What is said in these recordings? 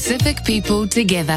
Pacific people together.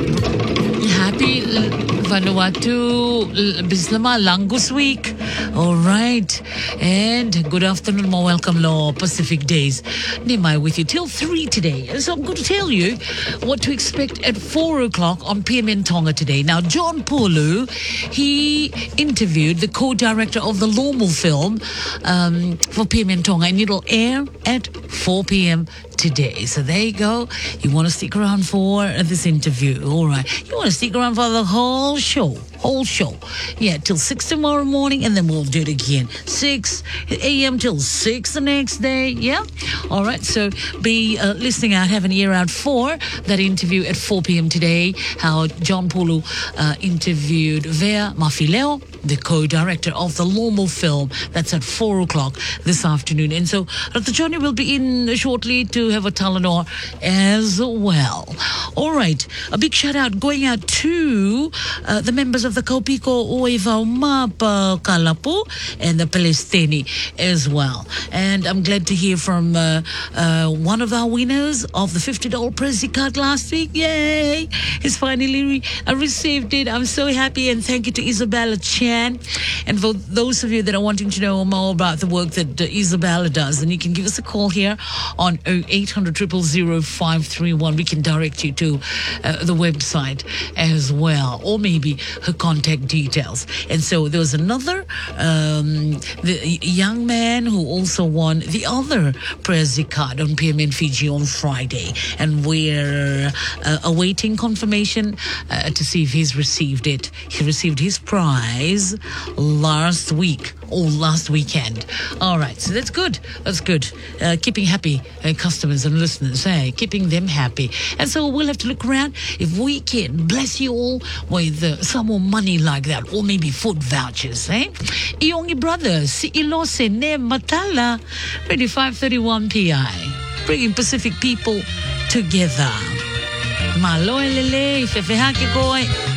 Happy Vanuatu Bislama Langus Week. All right. And good afternoon, more welcome, Law Pacific Days. Nimai with you till 3 today. So I'm going to tell you what to expect at 4 o'clock on PMN Tonga today. Now, John Pulu, he interviewed the co-director of the Lawmul film for PMN Tonga, and it'll air at 4 p.m. today. So there you go. You want to stick around for this interview. All right. You want to stick around for the whole show. Yeah, till 6 tomorrow morning, and then we'll do it again. 6 a.m. till 6 the next day. Yeah. All right. So be listening out, have an ear out for that interview at 4 p.m. today. How John Pulu interviewed Vea Mafileo, the co-director of the Lawmul film. That's at 4 o'clock this afternoon. And so Dr. Johnny will be in shortly to have a Talanoa as well. All right. A big shout out going out to the members of the Kaupiko Oeva Mapa Kalapu and the Palestini as well. And I'm glad to hear from one of our winners of the $50 Prezi card last week. Yay! He's finally received it. I'm so happy, and thank you to Isabella Chan. And for those of you that are wanting to know more about the work that Isabella does, then you can give us a call here on 0800 000 531. We can direct you to the website as well, or maybe her contact details. And so there was another the young man who also won the other Prezi card on PMN Fiji on Friday, and we're awaiting confirmation to see if he's received it. He received his prize last week or last weekend. All right, so that's good. Keeping happy customers and listeners, keeping them happy. And so we'll have to look around if we can bless you all with some more money like that, or maybe food vouchers, Iongi Brothers, si ilose ne matala, 531 PI, bringing Pacific people together. Maloelele, ifefehake koi.